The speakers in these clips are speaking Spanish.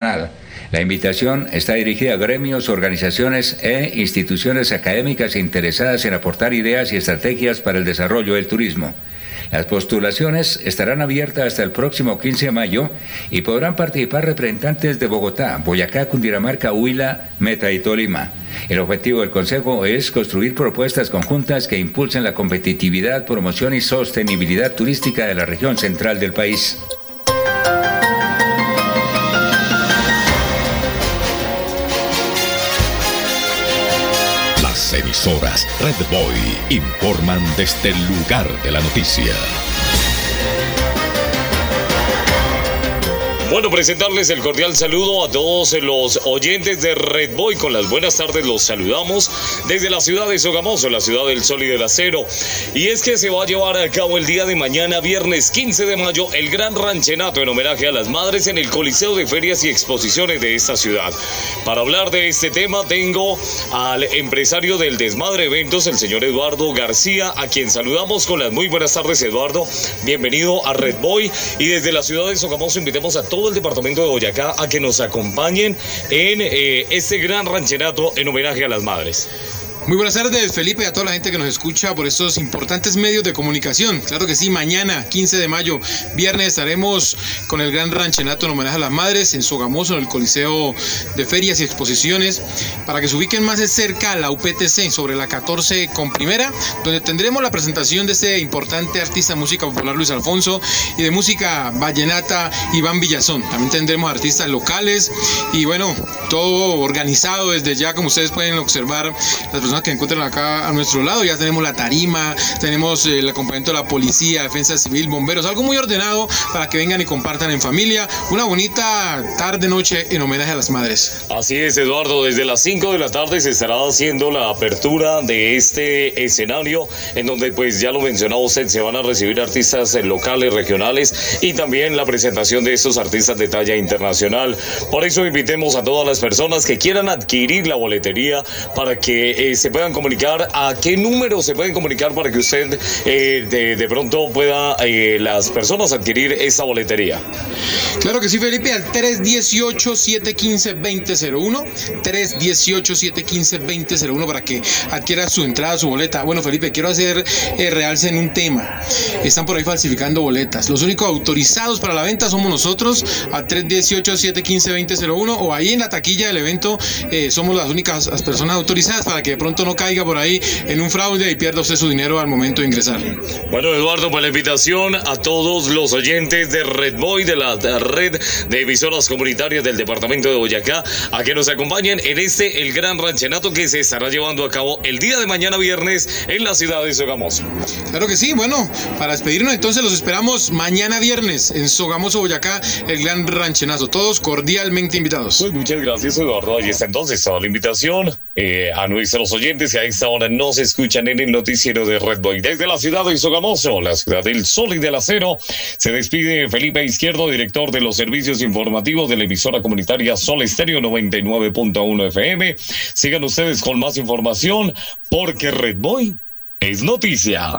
nacional. La invitación está dirigida a gremios, organizaciones e instituciones académicas interesadas en aportar ideas y estrategias para el desarrollo del turismo. Las postulaciones estarán abiertas hasta el próximo 15 de mayo y podrán participar representantes de Bogotá, Boyacá, Cundinamarca, Huila, Meta y Tolima. El objetivo del Consejo es construir propuestas conjuntas que impulsen la competitividad, promoción y sostenibilidad turística de la región central del país. Emisoras Red Boy informan desde el lugar de la noticia. Bueno, presentarles el cordial saludo a todos los oyentes de Red Boy. Con las buenas tardes los saludamos desde la ciudad de Sogamoso, la ciudad del sol y del acero. Y es que se va a llevar a cabo el día de mañana, viernes 15 de mayo, el gran ranchenato en homenaje a las madres en el Coliseo de Ferias y Exposiciones de esta ciudad. Para hablar de este tema tengo al empresario del Desmadre Eventos, el señor Eduardo García, a quien saludamos con las muy buenas tardes. Eduardo, bienvenido a Red Boy. Y desde la ciudad de Sogamoso invitemos a todos el departamento de Boyacá a que nos acompañen en este gran ranchenato en homenaje a las madres. Muy buenas tardes, Felipe, y a toda la gente que nos escucha por estos importantes medios de comunicación. Claro que sí, mañana, 15 de mayo, viernes, estaremos con el gran ranchenato en homenaje a las madres en Sogamoso, en el Coliseo de Ferias y Exposiciones, para que se ubiquen más de cerca a la UPTC, sobre la 14 con primera, donde tendremos la presentación de este importante artista de música popular Luis Alfonso y de música vallenata Iván Villazón. También tendremos artistas locales y bueno, todo organizado desde ya, como ustedes pueden observar, las personas que encuentran acá a nuestro lado. Ya tenemos la tarima, tenemos el acompañamiento de la policía, defensa civil, bomberos, algo muy ordenado para que vengan y compartan en familia una bonita tarde-noche en homenaje a las madres. Así es, Eduardo, desde las 5 de la tarde se estará haciendo la apertura de este escenario, en donde pues ya lo mencionaba usted, se van a recibir artistas locales, regionales y también la presentación de estos artistas de talla internacional. Por eso invitemos a todas las personas que quieran adquirir la boletería para que se puedan comunicar. ¿A qué número se pueden comunicar para que usted de pronto pueda las personas adquirir esa boletería? Claro que sí, Felipe, al 318-715-2001, 318-715-2001 para que adquiera su entrada, su boleta. Bueno, Felipe, quiero hacer realce en un tema. Están por ahí falsificando boletas. Los únicos autorizados para la venta somos nosotros, al 318-715-2001, o ahí en la taquilla del evento somos las únicas personas autorizadas para que de pronto no caiga por ahí en un fraude y pierda usted su dinero al momento de ingresar. Bueno, Eduardo, pues la invitación a todos los oyentes de Red Boy, de la red de emisoras comunitarias del departamento de Boyacá, a que nos acompañen en el gran ranchenato que se estará llevando a cabo el día de mañana viernes en la ciudad de Sogamoso. Claro que sí. Bueno, para despedirnos entonces los esperamos mañana viernes en Sogamoso, Boyacá, el gran ranchenazo. Todos cordialmente invitados. Pues muchas gracias, Eduardo. Ahí está entonces toda la invitación a nuestros oyentes que a esta hora nos escuchan en el noticiero de Red Boy. Desde la ciudad de Sogamoso, la ciudad del sol y del acero, se despide Felipe Izquierdo, director de los servicios informativos de la emisora comunitaria Sol Estéreo 99.1 FM. Sigan ustedes con más información, porque Red Boy es noticia.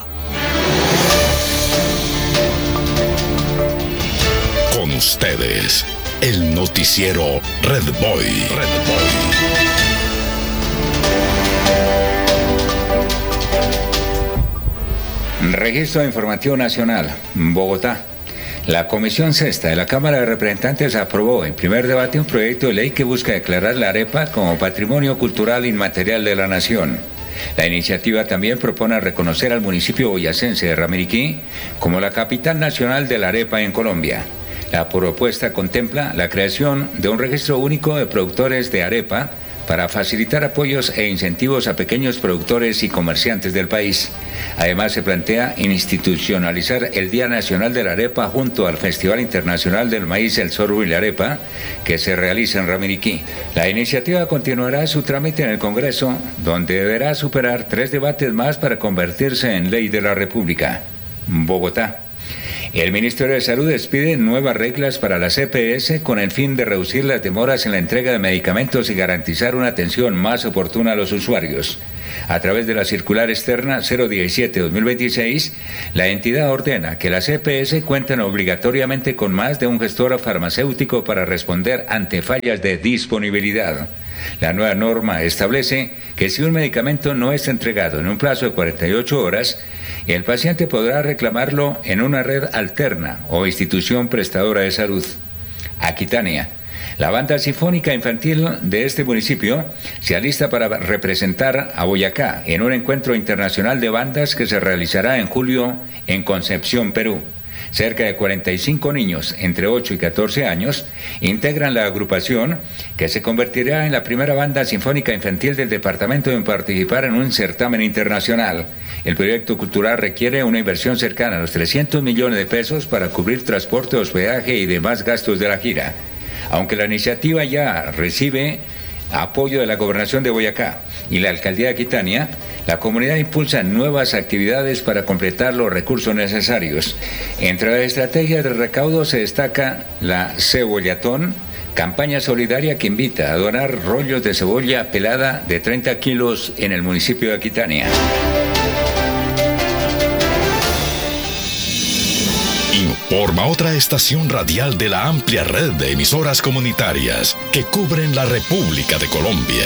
Con ustedes, el noticiero Red Boy. Red Boy. Registro de Información Nacional, Bogotá. La Comisión Sexta de la Cámara de Representantes aprobó en primer debate un proyecto de ley que busca declarar la arepa como patrimonio cultural inmaterial de la nación. La iniciativa también propone reconocer al municipio boyacense de Ramiriquí como la capital nacional de la arepa en Colombia. La propuesta contempla la creación de un registro único de productores de arepa para facilitar apoyos e incentivos a pequeños productores y comerciantes del país. Además, se plantea institucionalizar el Día Nacional de la Arepa junto al Festival Internacional del Maíz, el Sorbo y la Arepa, que se realiza en Ramiriquí. La iniciativa continuará su trámite en el Congreso, donde deberá superar 3 debates más para convertirse en ley de la República. Bogotá. El Ministerio de Salud expide nuevas reglas para las EPS con el fin de reducir las demoras en la entrega de medicamentos y garantizar una atención más oportuna a los usuarios. A través de la circular externa 017-2026, la entidad ordena que las EPS cuenten obligatoriamente con más de un gestor farmacéutico para responder ante fallas de disponibilidad. La nueva norma establece que si un medicamento no es entregado en un plazo de 48 horas, el paciente podrá reclamarlo en una red alterna o institución prestadora de salud. Aquitania. La banda sinfónica infantil de este municipio se alista para representar a Boyacá en un encuentro internacional de bandas que se realizará en julio en Concepción, Perú. Cerca de 45 niños entre 8 y 14 años integran la agrupación que se convertirá en la primera banda sinfónica infantil del departamento en participar en un certamen internacional. El proyecto cultural requiere una inversión cercana a los 300 millones de pesos para cubrir transporte, hospedaje y demás gastos de la gira. Aunque la iniciativa ya recibe apoyo de la Gobernación de Boyacá y la Alcaldía de Aquitania, la comunidad impulsa nuevas actividades para completar los recursos necesarios. Entre las estrategias de recaudo se destaca la Cebollatón, campaña solidaria que invita a donar rollos de cebolla pelada de 30 kilos en el municipio de Aquitania. Informa otra estación radial de la amplia red de emisoras comunitarias que cubren la República de Colombia.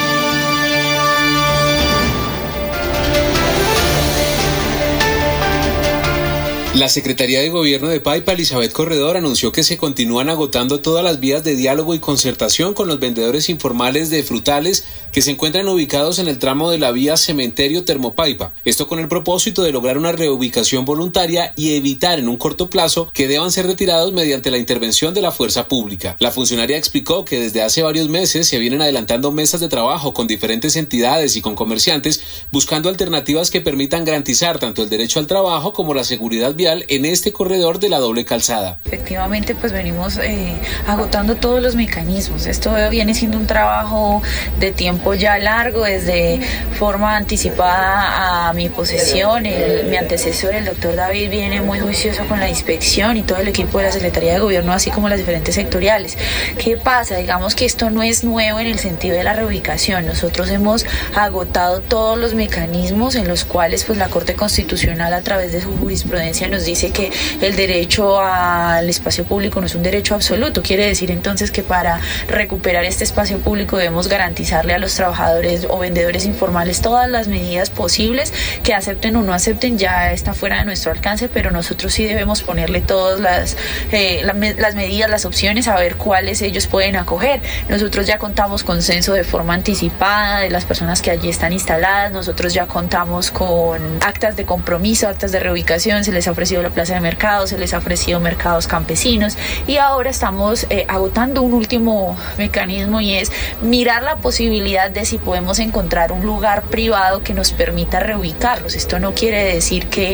La Secretaría de Gobierno de Paipa, Elizabeth Corredor, anunció que se continúan agotando todas las vías de diálogo y concertación con los vendedores informales de frutales que se encuentran ubicados en el tramo de la vía Cementerio Termopaipa. Esto con el propósito de lograr una reubicación voluntaria y evitar en un corto plazo que deban ser retirados mediante la intervención de la fuerza pública. La funcionaria explicó que desde hace varios meses se vienen adelantando mesas de trabajo con diferentes entidades y con comerciantes buscando alternativas que permitan garantizar tanto el derecho al trabajo como la seguridad vial en este corredor de la doble calzada. Efectivamente, pues venimos agotando todos los mecanismos. Esto viene siendo un trabajo de tiempo ya largo, desde forma anticipada a mi posesión. Mi antecesor, el doctor David, viene muy juicioso con la inspección y todo el equipo de la Secretaría de Gobierno, así como las diferentes sectoriales. ¿Qué pasa? Digamos que esto no es nuevo en el sentido de la reubicación. Nosotros hemos agotado todos los mecanismos en los cuales pues la Corte Constitucional, a través de su jurisprudencia, nos dice que el derecho al espacio público no es un derecho absoluto. Quiere decir entonces que para recuperar este espacio público debemos garantizarle a los trabajadores o vendedores informales todas las medidas posibles. Que acepten o no acepten ya está fuera de nuestro alcance, pero nosotros sí debemos ponerle todas las medidas, las opciones, a ver cuáles ellos pueden acoger. Nosotros ya contamos con censo de forma anticipada de las personas que allí están instaladas. Nosotros ya contamos con actas de compromiso, actas de reubicación. Se les ha ofrecido la plaza de mercado, se les ha ofrecido mercados campesinos y ahora estamos agotando un último mecanismo, y es mirar la posibilidad de si podemos encontrar un lugar privado que nos permita reubicarlos. Esto no quiere decir que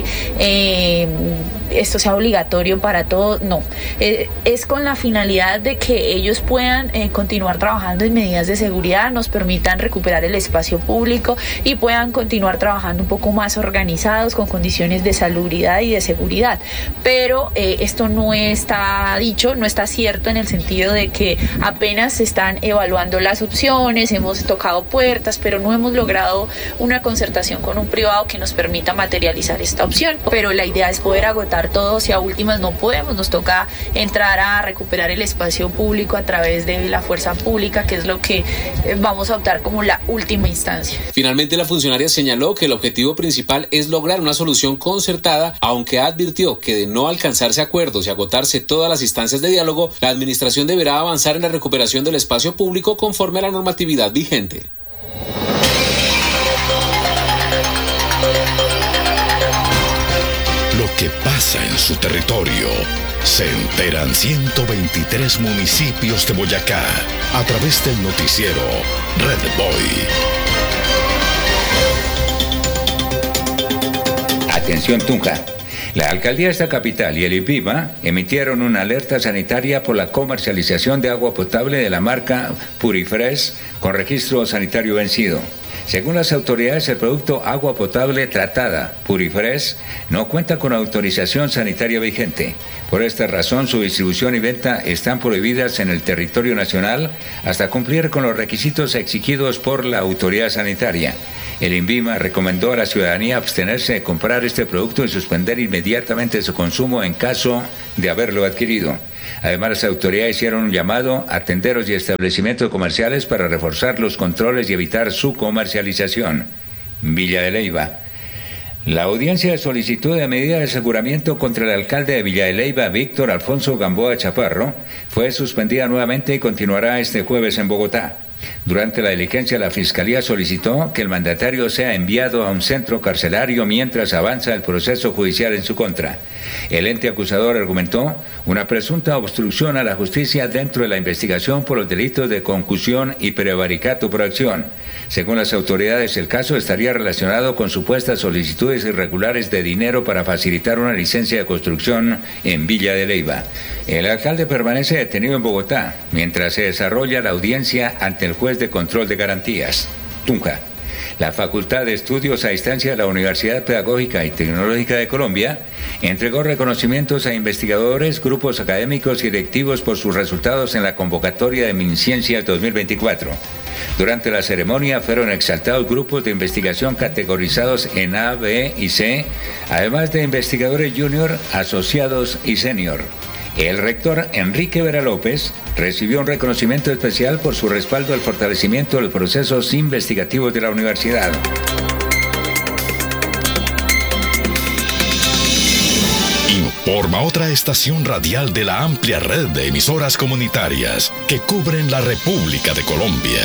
esto sea obligatorio para todos, no. Es con la finalidad de que ellos puedan continuar trabajando en medidas de seguridad, nos permitan recuperar el espacio público y puedan continuar trabajando un poco más organizados, con condiciones de salubridad y de seguridad. Pero esto no está dicho, no está cierto, en el sentido de que apenas se están evaluando las opciones, hemos tocado puertas, pero no hemos logrado una concertación con un privado que nos permita materializar esta opción. Pero la idea es poder agotar todo. Si a últimas no podemos, nos toca entrar a recuperar el espacio público a través de la fuerza pública, que es lo que vamos a optar como la última instancia. Finalmente, la funcionaria señaló que el objetivo principal es lograr una solución concertada, aunque advirtió que de no alcanzarse acuerdos y agotarse todas las instancias de diálogo, la administración deberá avanzar en la recuperación del espacio público conforme a la normatividad vigente. Lo que pasa en su territorio se enteran 123 municipios de Boyacá a través del noticiero Red Boy. Atención, Tunja. La alcaldía de esta capital y el IPIMA emitieron una alerta sanitaria por la comercialización de agua potable de la marca Purifresh con registro sanitario vencido. Según las autoridades, el producto agua potable tratada, Purifresh, no cuenta con autorización sanitaria vigente. Por esta razón, su distribución y venta están prohibidas en el territorio nacional hasta cumplir con los requisitos exigidos por la autoridad sanitaria. El INVIMA recomendó a la ciudadanía abstenerse de comprar este producto y suspender inmediatamente su consumo en caso de haberlo adquirido. Además, las autoridades hicieron un llamado a tenderos y establecimientos comerciales para reforzar los controles y evitar su comercialización. Villa de Leyva. La audiencia de solicitud de medida de aseguramiento contra el alcalde de Villa de Leyva, Víctor Alfonso Gamboa Chaparro, fue suspendida nuevamente y continuará este jueves en Bogotá. Durante la diligencia, la Fiscalía solicitó que el mandatario sea enviado a un centro carcelario mientras avanza el proceso judicial en su contra. El ente acusador argumentó una presunta obstrucción a la justicia dentro de la investigación por los delitos de concusión y prevaricato por acción. Según las autoridades, el caso estaría relacionado con supuestas solicitudes irregulares de dinero para facilitar una licencia de construcción en Villa de Leyva. El alcalde permanece detenido en Bogotá mientras se desarrolla la audiencia ante el juez de control de garantías, Tunja. La Facultad de Estudios a Distancia de la Universidad Pedagógica y Tecnológica de Colombia entregó reconocimientos a investigadores, grupos académicos y directivos por sus resultados en la convocatoria de MinCiencias 2024. Durante la ceremonia fueron exaltados grupos de investigación categorizados en A, B y C, además de investigadores junior, asociados y senior. El rector Enrique Vera López recibió un reconocimiento especial por su respaldo al fortalecimiento de los procesos investigativos de la universidad. Informa otra estación radial de la amplia red de emisoras comunitarias que cubren la República de Colombia.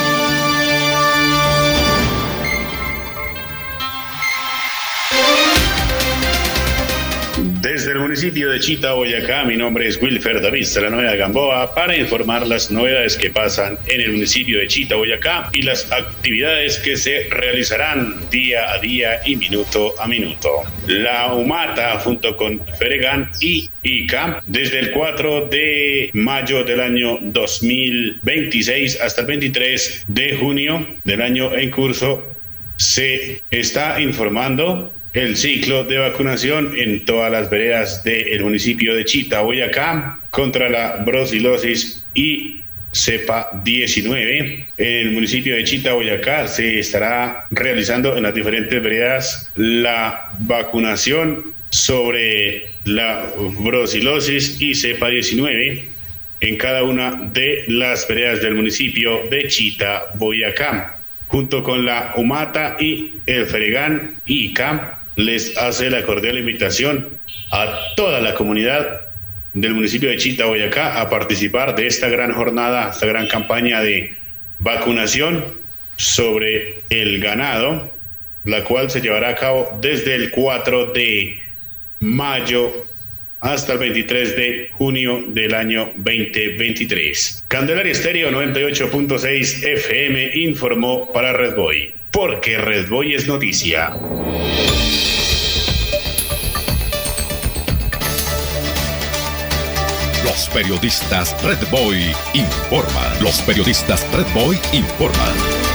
Desde el municipio de Chita, Boyacá, mi nombre es Wilfer David Salanueva Gamboa para informar las novedades que pasan en el municipio de Chita, Boyacá y las actividades que se realizarán día a día y minuto a minuto. La UMATA junto con Feregan y ICA desde el 4 de mayo del año 2026 hasta el 23 de junio del año en curso se está informando el ciclo de vacunación en todas las veredas del municipio de Chita, Boyacá, contra la brucelosis y cepa 19. En el municipio de Chita, Boyacá, se estará realizando en las diferentes veredas la vacunación sobre la brucelosis y cepa 19 en cada una de las veredas del municipio de Chita, Boyacá. Junto con la UMATA y el Feregan ICA, les hace la cordial invitación a toda la comunidad del municipio de Chita, Boyacá, a participar de esta gran jornada, esta gran campaña de vacunación sobre el ganado, la cual se llevará a cabo desde el 4 de mayo hasta el 23 de junio del año 2023. Candelaria Estéreo 98.6 FM informó para Red Boy, porque Red Boy es noticia. Los periodistas Red Boy informan. Los periodistas Red Boy informan.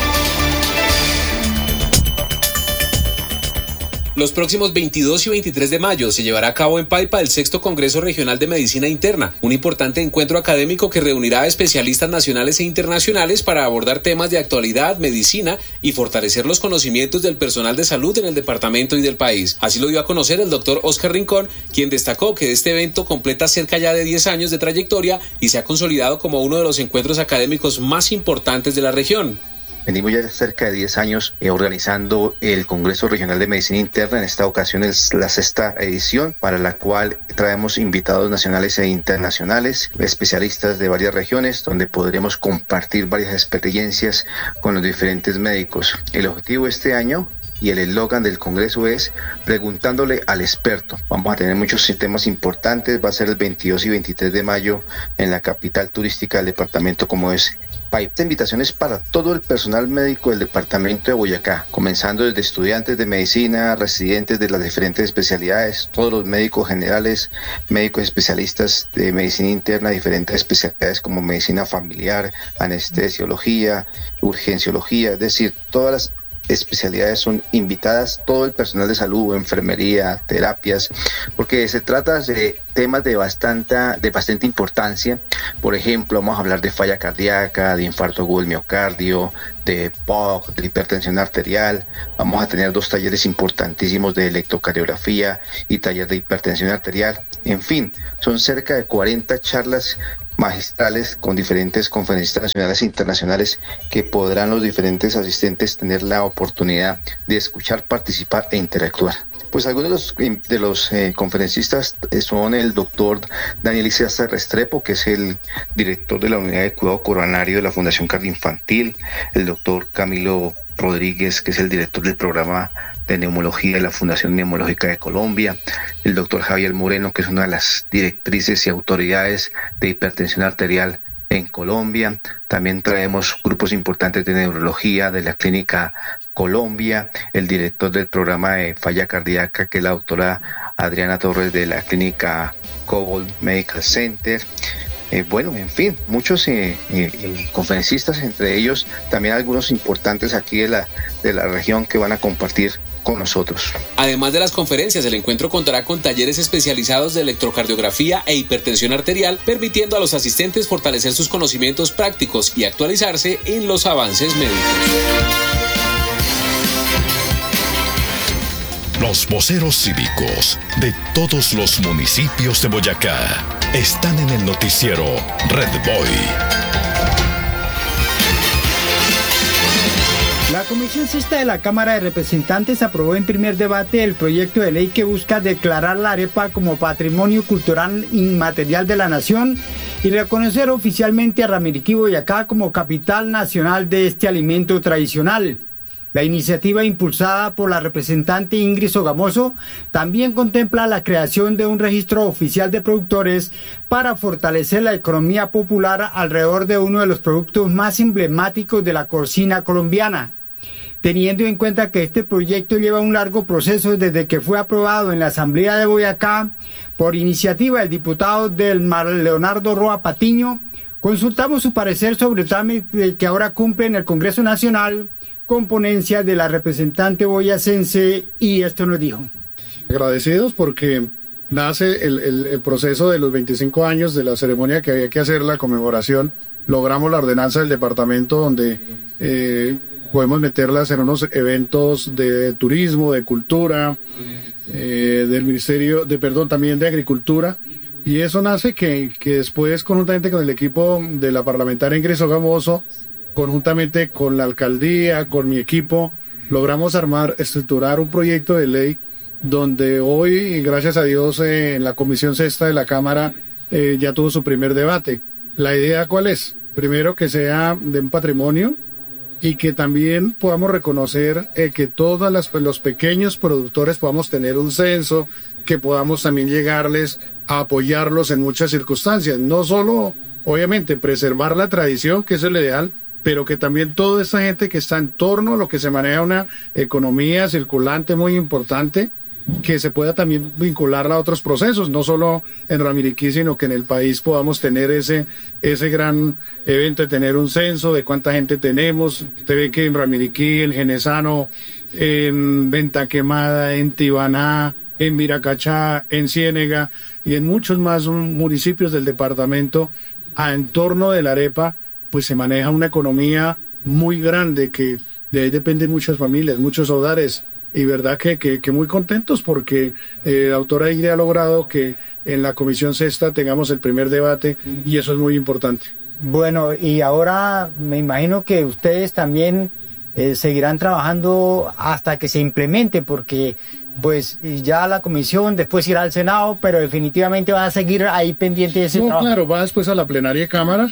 Los próximos 22 y 23 de mayo se llevará a cabo en Paipa el 6º Congreso Regional de Medicina Interna, un importante encuentro académico que reunirá a especialistas nacionales e internacionales para abordar temas de actualidad, medicina y fortalecer los conocimientos del personal de salud en el departamento y del país. Así lo dio a conocer el doctor Oscar Rincón, quien destacó que este evento completa cerca ya de 10 años de trayectoria y se ha consolidado como uno de los encuentros académicos más importantes de la región. Venimos ya cerca de 10 años organizando el Congreso Regional de Medicina Interna. En esta ocasión es la 6ª edición, para la cual traemos invitados nacionales e internacionales, especialistas de varias regiones, donde podremos compartir varias experiencias con los diferentes médicos. El objetivo este año y el eslogan del Congreso es preguntándole al experto. Vamos a tener muchos temas importantes, va a ser el 22 y 23 de mayo en la capital turística del departamento como es PAI. Esta invitación es para todo el personal médico del departamento de Boyacá, comenzando desde estudiantes de medicina, residentes de las diferentes especialidades, todos los médicos generales, médicos especialistas de medicina interna, diferentes especialidades como medicina familiar, anestesiología, urgenciología, es decir, todas las especialidades son invitadas, todo el personal de salud, enfermería, terapias, porque se trata de temas de bastante importancia. Por ejemplo, vamos a hablar de falla cardíaca, de infarto agudo del miocardio, de POC, de hipertensión arterial. Vamos a tener 2 talleres importantísimos de electrocardiografía y taller de hipertensión arterial. En fin, son cerca de 40 charlas magistrales con diferentes conferencistas nacionales e internacionales que podrán los diferentes asistentes tener la oportunidad de escuchar, participar e interactuar. Pues algunos de los conferencistas son el doctor Daniel Izaza Restrepo, que es el director de la unidad de cuidado coronario de la Fundación Cardioinfantil, el doctor Camilo Rodríguez, que es el director del programa de neumología de la Fundación Neumológica de Colombia, el doctor Javier Moreno, que es una de las directrices y autoridades de hipertensión arterial en Colombia. También traemos grupos importantes de neurología de la Clínica Colombia, el director del programa de falla cardíaca, que es la doctora Adriana Torres de la Clínica Cobol Medical Center. Bueno, en fin, muchos conferencistas, entre ellos también algunos importantes aquí de la región que van a compartir con nosotros. Además de las conferencias, el encuentro contará con talleres especializados de electrocardiografía e hipertensión arterial, permitiendo a los asistentes fortalecer sus conocimientos prácticos y actualizarse en los avances médicos. Los voceros cívicos de todos los municipios de Boyacá están en el noticiero Red Boy. La Comisión Sexta de la Cámara de Representantes aprobó en primer debate el proyecto de ley que busca declarar la arepa como patrimonio cultural inmaterial de la nación y reconocer oficialmente a Ramiriquí, Boyacá como capital nacional de este alimento tradicional. La iniciativa, impulsada por la representante Ingrid Sogamoso, también contempla la creación de un registro oficial de productores para fortalecer la economía popular alrededor de uno de los productos más emblemáticos de la cocina colombiana. Teniendo en cuenta que este proyecto lleva un largo proceso desde que fue aprobado en la Asamblea de Boyacá por iniciativa del diputado Leonardo Roa Patiño, consultamos su parecer sobre el trámite que ahora cumple en el Congreso Nacional con ponencia de la representante boyacense, y esto nos dijo. Agradecidos porque nace el proceso de los 25 años de la ceremonia que había que hacer, la conmemoración. Logramos la ordenanza del departamento donde podemos meterlas en unos eventos de turismo, de cultura, del Ministerio, también de Agricultura. Y eso nace que después, conjuntamente con el equipo de la parlamentaria Ingrid Sogamoso, conjuntamente con la alcaldía, con mi equipo, logramos estructurar un proyecto de ley donde hoy, gracias a Dios, en la Comisión Sexta de la Cámara ya tuvo su primer debate. ¿La idea cuál es? Primero, que sea de un patrimonio y que también podamos reconocer que todos los pequeños productores podamos tener un censo, que podamos también llegarles a apoyarlos en muchas circunstancias. No solo, obviamente, preservar la tradición, que es el ideal, pero que también toda esta gente que está en torno a lo que se maneja una economía circulante muy importante, que se pueda también vincularla a otros procesos, no solo en Ramiriquí, sino que en el país podamos tener ese gran evento de tener un censo de cuánta gente tenemos. Usted ve que en Ramiriquí, en Genesano, en Venta Quemada, en Tibaná, en Viracachá, en Ciénega y en muchos más municipios del departamento, en torno de la arepa, pues se maneja una economía muy grande, que de ahí dependen muchas familias, muchos hogares, y verdad que muy contentos porque la doctora Ingrid ha logrado que en la Comisión Sexta tengamos el primer debate, y eso es muy importante. Bueno, y ahora me imagino que ustedes también seguirán trabajando hasta que se implemente, porque pues ya la comisión después irá al Senado, pero definitivamente va a seguir ahí pendiente de ese trabajo. Claro, va después a la plenaria de Cámara,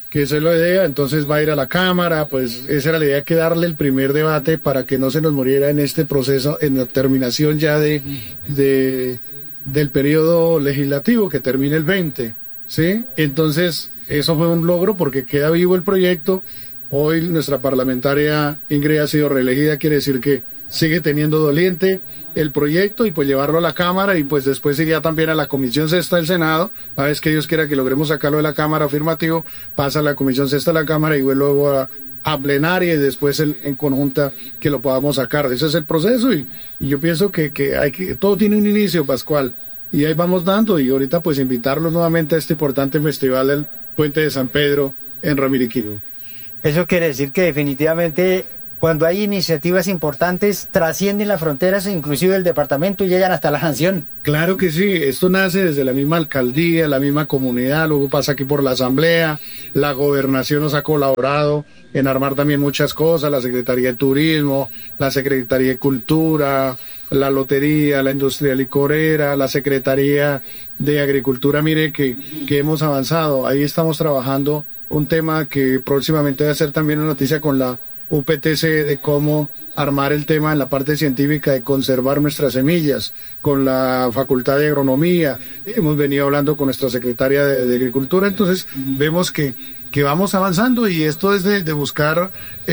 que esa es la idea, entonces va a ir a la Cámara, pues esa era la idea, que darle el primer debate para que no se nos muriera en este proceso, en la terminación ya del periodo legislativo que termina el 20, ¿sí? Entonces eso fue un logro porque queda vivo el proyecto. Hoy nuestra parlamentaria Ingrid ha sido reelegida, quiere decir que sigue teniendo doliente el proyecto y pues llevarlo a la Cámara y pues después iría también a la Comisión Sexta del Senado. A vez que Dios quiera que logremos sacarlo de la Cámara afirmativo, pasa a la Comisión Sexta de la Cámara y luego a plenaria y después en conjunta que lo podamos sacar. Ese es el proceso y yo pienso que todo tiene un inicio, Pascual, y ahí vamos dando, y ahorita pues invitarlos nuevamente a este importante festival del Puente de San Pedro en Ramiriquí. Eso quiere decir que definitivamente cuando hay iniciativas importantes trascienden las fronteras, inclusive del departamento, y llegan hasta la nación. Claro que sí, esto nace desde la misma alcaldía, la misma comunidad, luego pasa aquí por la asamblea, la gobernación nos ha colaborado en armar también muchas cosas, la Secretaría de Turismo, la Secretaría de Cultura, la Lotería, la Industria Licorera, la Secretaría de Agricultura. Mire que hemos avanzado, ahí estamos trabajando un tema que próximamente va a ser también una noticia con la UPTC de cómo armar el tema en la parte científica de conservar nuestras semillas, con la Facultad de Agronomía. Hemos venido hablando con nuestra secretaria de Agricultura, entonces vemos que vamos avanzando, y esto es de buscar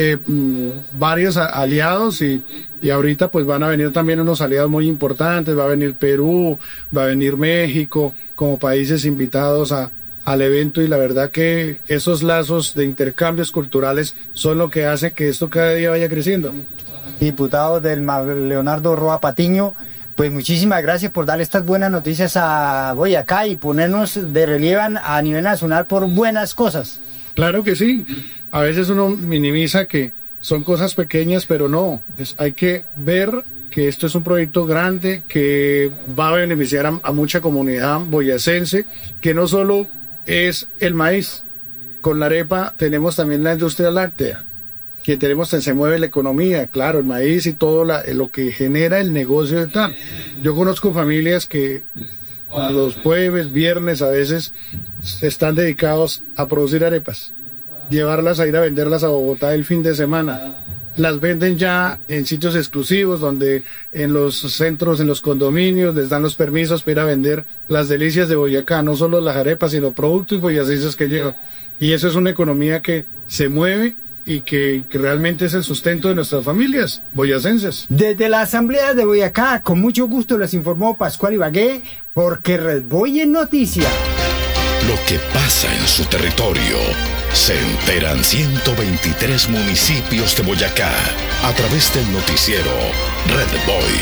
varios aliados, y ahorita pues van a venir también unos aliados muy importantes, va a venir Perú, va a venir México como países invitados al evento, y la verdad que esos lazos de intercambios culturales son lo que hace que esto cada día vaya creciendo. Diputado del Leonardo Roa Patiño, pues muchísimas gracias por darle estas buenas noticias a Boyacá y ponernos de relieve a nivel nacional por buenas cosas. Claro que sí, a veces uno minimiza que son cosas pequeñas, pero no, hay que ver que esto es un proyecto grande que va a beneficiar a mucha comunidad boyacense, que no solo es el maíz. Con la arepa tenemos también la industria láctea, que se mueve la economía, claro, el maíz y todo lo que genera el negocio de tal. Yo conozco familias que los jueves, viernes a veces están dedicados a producir arepas, llevarlas a ir a venderlas a Bogotá el fin de semana. Las venden ya en sitios exclusivos, donde en los centros, en los condominios, les dan los permisos para ir a vender las delicias de Boyacá, no solo las arepas, sino productos boyacenses que llevan. Y eso es una economía que se mueve y que realmente es el sustento de nuestras familias boyacenses. Desde la Asamblea de Boyacá, con mucho gusto les informó Pascual Ibagué, porque Red Boy es noticia. Lo que pasa en su territorio. Se enteran 123 municipios de Boyacá a través del noticiero Red Boy.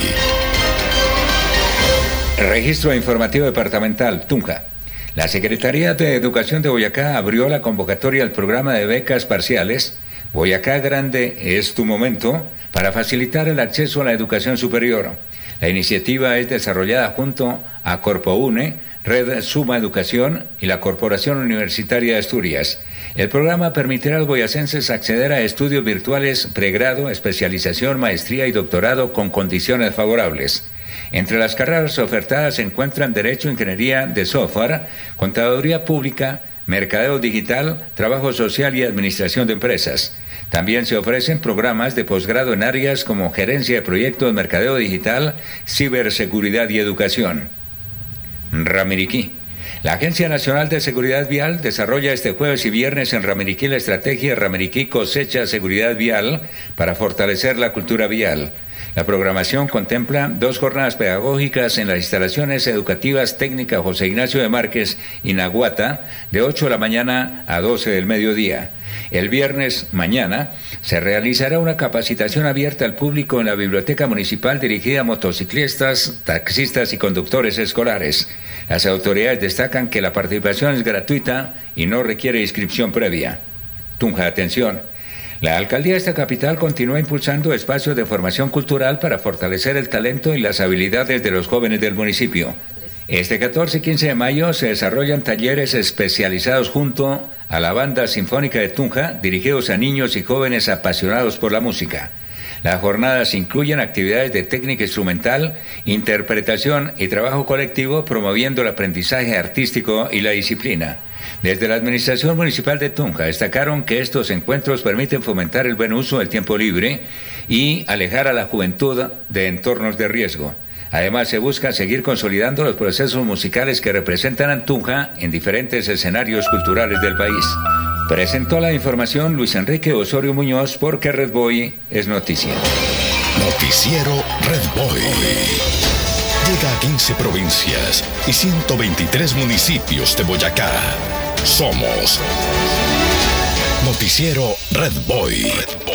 Registro informativo departamental, Tunja. La Secretaría de Educación de Boyacá abrió la convocatoria al programa de becas parciales Boyacá Grande es tu momento, para facilitar el acceso a la educación superior. La iniciativa es desarrollada junto a CorpoUne, Red Suma Educación y la Corporación Universitaria de Asturias. El programa permitirá a los boyacenses acceder a estudios virtuales, pregrado, especialización, maestría y doctorado con condiciones favorables. Entre las carreras ofertadas se encuentran Derecho, Ingeniería de Software, Contaduría Pública, Mercadeo Digital, Trabajo Social y Administración de Empresas. También se ofrecen programas de posgrado en áreas como Gerencia de Proyectos, Mercadeo Digital, Ciberseguridad y Educación. Ramiriquí. La Agencia Nacional de Seguridad Vial desarrolla este jueves y viernes en Ramiriquí la estrategia Ramiriquí Cosecha Seguridad Vial para fortalecer la cultura vial. La programación contempla 2 jornadas pedagógicas en las instalaciones educativas técnicas José Ignacio de Márquez y Naguata, de 8 de la mañana a 12 del mediodía. El viernes mañana se realizará una capacitación abierta al público en la Biblioteca Municipal dirigida a motociclistas, taxistas y conductores escolares. Las autoridades destacan que la participación es gratuita y no requiere inscripción previa. Tunja, atención. La alcaldía de esta capital continúa impulsando espacios de formación cultural para fortalecer el talento y las habilidades de los jóvenes del municipio. Este 14 y 15 de mayo se desarrollan talleres especializados junto a la Banda Sinfónica de Tunja, dirigidos a niños y jóvenes apasionados por la música. Las jornadas incluyen actividades de técnica instrumental, interpretación y trabajo colectivo, promoviendo el aprendizaje artístico y la disciplina. Desde la Administración Municipal de Tunja destacaron que estos encuentros permiten fomentar el buen uso del tiempo libre y alejar a la juventud de entornos de riesgo. Además, se busca seguir consolidando los procesos musicales que representan a Tunja en diferentes escenarios culturales del país. Presentó la información Luis Enrique Osorio Muñoz, porque Red Boy es noticia. Noticiero Red Boy. Llega a 15 provincias y 123 municipios de Boyacá. Somos Noticiero Red Boy.